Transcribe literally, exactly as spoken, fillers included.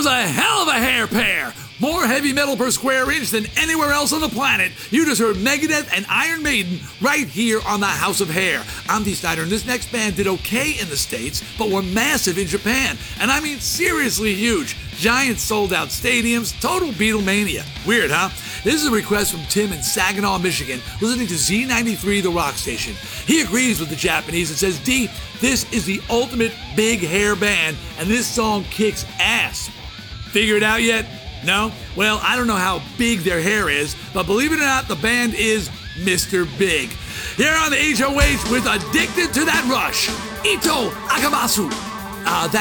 was a hell of a hair pair. More heavy metal per square inch than anywhere else on the planet. You just heard Megadeth and Iron Maiden right here on the House of Hair. I'm Dee Snider, and this next band did okay in the States, but were massive in Japan. And I mean seriously huge. Giant sold-out stadiums, total Beatlemania. Weird, huh? This is a request from Tim in Saginaw, Michigan, listening to Z ninety-three, the rock station. He agrees with the Japanese and says, D, this is the ultimate big hair band, and this song kicks ass. Figure it out yet? No? Well, I don't know how big their hair is, but believe it or not, the band is Mister Big. Here on the H O H with Addicted to That Rush, Ito Akamasu. Uh, that